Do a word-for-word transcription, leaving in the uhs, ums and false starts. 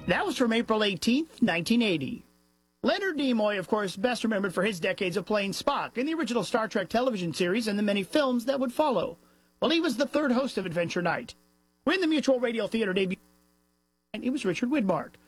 That was from April eighteenth, nineteen eighty. Leonard Nimoy, of course, best remembered for his decades of playing Spock in the original Star Trek television series and the many films that would follow. Well, he was the third host of Adventure Night. When the Mutual Radio Theater debut, and it was Richard Widmark.